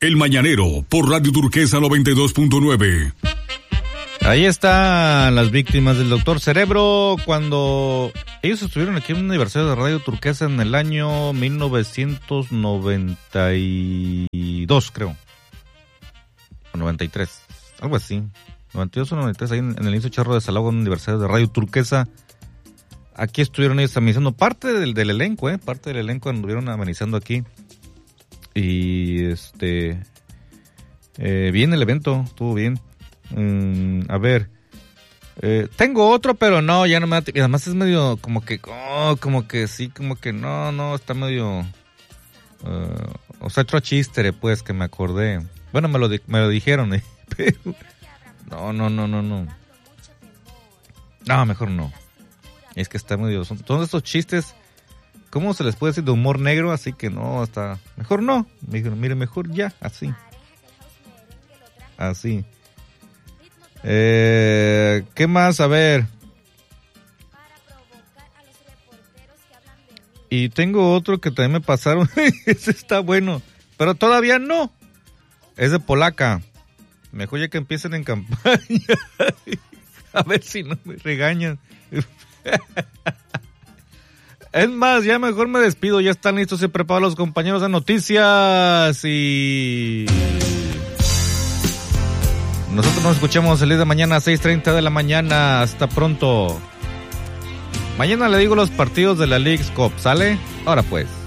El Mañanero por Radio Turquesa 92.9. Ahí están las víctimas del Doctor Cerebro cuando ellos estuvieron aquí en un aniversario de Radio Turquesa en el año 1992, creo. O 93, algo así. 92 o 93, ahí en el Inicio Charro de Salagua, un aniversario de Radio Turquesa. Aquí estuvieron ellos amenizando parte del elenco, parte del elenco anduvieron amenizando aquí. Y bien el evento, estuvo bien. A ver, tengo otro, pero no, ya no me da. Y además es medio como que sí, como que no, está medio. O sea, otro chiste, pues, que me acordé. Bueno, me lo dijeron, pero. No. No, mejor no. Es que está medio. Son todos estos chistes. ¿Cómo se les puede decir? De humor negro, así que no, hasta. Mejor no. Me dijeron, mire, mejor ya, así. Así. ¿Qué más? A ver. Y tengo otro que también me pasaron. Ese está bueno. Pero todavía no. Es de Polaca. Mejor ya que empiecen en campaña. A ver si no me regañan. Es más, ya mejor me despido. Ya están listos y preparados los compañeros de noticias. Y nosotros nos escuchamos el día de mañana a 6:30 de la mañana. Hasta pronto. Mañana le digo los partidos de la Leagues Cup, ¿sale? Ahora pues.